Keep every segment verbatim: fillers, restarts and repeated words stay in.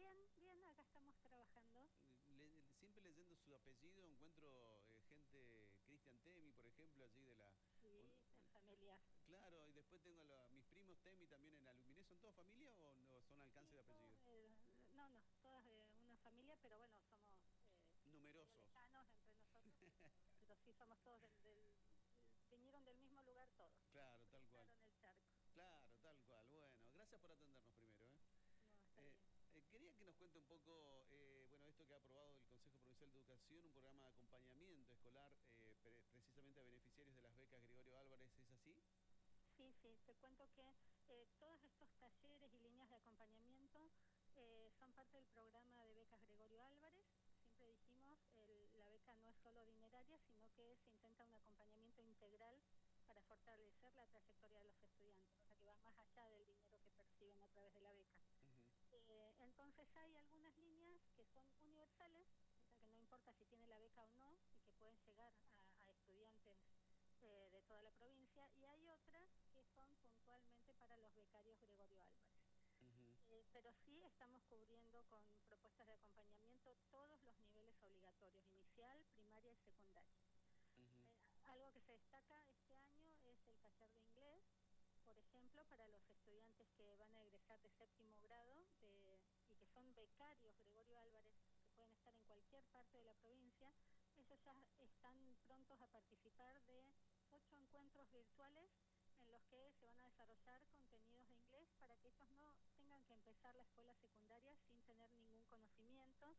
Bien, bien, acá estamos trabajando. Le- siempre leyendo su apellido encuentro eh, gente, Cristian Temi, por ejemplo, allí de la... un- Sí, en eh, familia. claro, y después tengo a la- mis primos Temi también en Aluminé. ¿Son todos familia o no son alcance Sí, de todos, apellido? eh, no, no, todas de una familia, pero bueno, somos eh, medio Numerosos. lejanos entre nosotros, pero, pero sí somos todos del, del, vinieron del mismo lugar todos, Claro, tal cual. cruzaron el charco. Claro, tal cual. Bueno, gracias por atendernos primero, ¿eh? No, está Eh, bien. eh, quería que nos cuente un poco, eh, bueno, esto que ha aprobado el Consejo Provincial de Educación, un programa de acompañamiento escolar eh, pre- precisamente a beneficiarios de las becas Gregorio Álvarez, ¿es así? Sí, sí, te cuento que eh, todos estos talleres y líneas de acompañamiento eh, son parte del programa de becas Gregorio Álvarez. Siempre dijimos, el, la beca no es solo dineraria, sino que se intenta un acompañamiento integral para fortalecer la trayectoria de los estudiantes, o sea que va más allá del dinero que perciben a través de la beca. Ujú. Eh, entonces hay algunas líneas que son universales, o sea que no importa si tiene la beca o no, y que pueden llegar a, a estudiantes eh, de toda la provincia, y hay otras que son puntualmente para los becarios Gregorio Álvarez. Ujú. Eh, pero sí estamos cubriendo con propuestas de acompañamiento todos los niveles obligatorios, inicial, primaria y secundaria. Ujú. Eh, algo que se destaca este año es el taller de inglés, por ejemplo, para los estudiantes que van a egresar de séptimo grado de, y que son becarios Gregorio Álvarez, que pueden estar en cualquier parte de la provincia. Ellos ya están prontos a participar de ocho encuentros virtuales en los que se van a desarrollar contenidos de inglés para que ellos no tengan que empezar la escuela secundaria sin tener ningún conocimiento.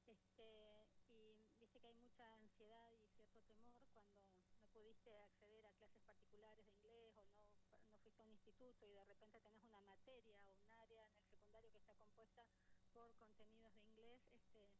Este, y viste que hay mucha ansiedad y cierto temor cuando no pudiste acceder a clases particulares de inglés o no, no fuiste a un instituto y de repente tenés una materia o un área en el secundario que está compuesta por contenidos de inglés. Este,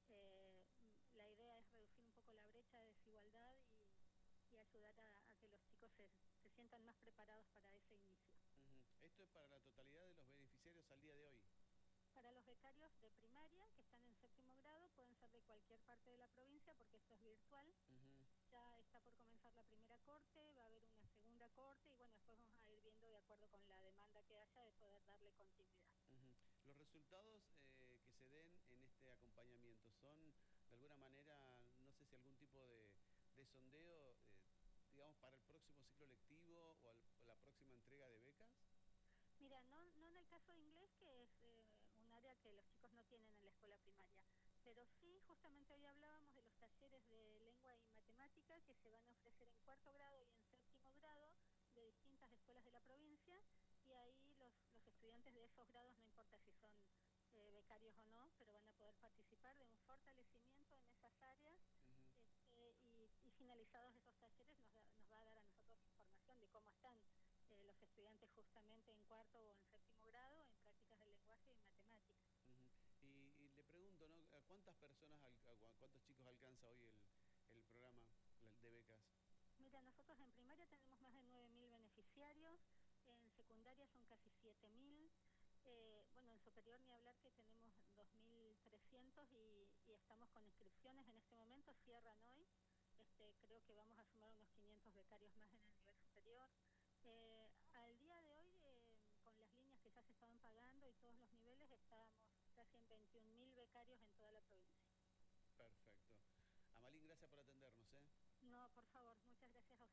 eh, la idea es reducir un poco la brecha de desigualdad y, y ayudar a, a que los chicos se, se sientan más preparados para ese inicio. Ujú. Esto es para la totalidad de los beneficiarios al día de hoy. Para los becarios de primaria que están en séptimo grado, pueden ser de cualquier parte de la provincia porque esto es virtual. Ujú. Ya está por comenzar la primera corte, va a haber una segunda corte y bueno, después vamos a ir viendo de acuerdo con la demanda que haya de poder darle continuidad. Ujú. Los resultados eh, que se den en este acompañamiento son, de alguna manera, no sé si algún tipo de, de sondeo, eh, digamos, para el próximo ciclo lectivo o, al- o la próxima entrega de becas. Mira, no, no en el caso de inglés, que es eh, un área que los chicos no tienen en la escuela primaria, pero sí, justamente hoy hablábamos de los talleres de lengua y matemática que se van a ofrecer en cuarto grado y en séptimo grado de distintas escuelas de la provincia, y ahí los, los estudiantes de esos grados, no importa si son eh, becarios o no, pero van a poder participar de un fortalecimiento en esas áreas. Ujú. Este, y, y finalizados esos talleres nos, da, nos va a dar a nosotros información de cómo están eh, los estudiantes justamente en cuarto o en séptimo grado en prácticas del lenguaje y matemáticas. Ujú. Y, y le pregunto, ¿no? ¿A cuántas personas, al- a cu- cuántos chicos alcanza hoy el, el programa la- de becas? Mira, nosotros en primaria tenemos más de nueve mil beneficiarios, en secundaria son casi siete mil, eh, bueno, en superior ni hablar que tenemos dos mil trescientos y, y estamos con inscripciones en este momento, cierran hoy. Este, creo que vamos a sumar unos quinientos becarios más en el nivel superior. Eh, al día de hoy, eh, con las líneas que ya se estaban pagando y todos los niveles, estábamos casi en veintiún mil becarios en toda la provincia. Perfecto. Amalín, gracias por atendernos, ¿eh? No, por favor, muchas gracias a